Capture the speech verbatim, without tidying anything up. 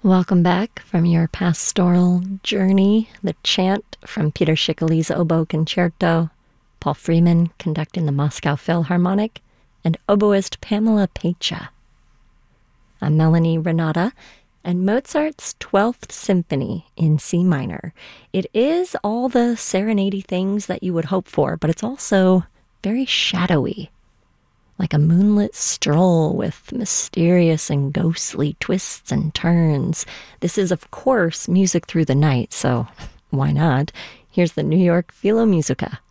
Welcome back from your pastoral journey. The chant from Peter Schickele's Oboe Concerto, Paul Freeman conducting the Moscow Philharmonic, and oboist Pamela Pecha. I'm Melanie Renata, and Mozart's twelfth Symphony in C minor. It is all the serenade-y things that you would hope for, but it's also very shadowy, like a moonlit stroll with mysterious and ghostly twists and turns. This is, of course, music through the night, so why not? Here's the New York Philharmonic.